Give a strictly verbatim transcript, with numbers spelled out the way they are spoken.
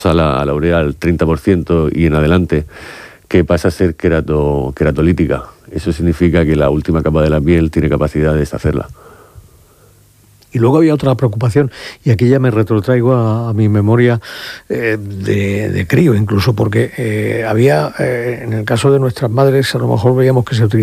a la, a la urea al treinta por ciento y en adelante, que pasa a ser querato, queratolítica. Eso significa que la última capa de la piel tiene capacidad de deshacerla. Y luego había otra preocupación, y aquí ya me retrotraigo a, a mi memoria eh, de, de crío, incluso porque eh, había, eh, en el caso de nuestras madres, a lo mejor veíamos que se utilizaba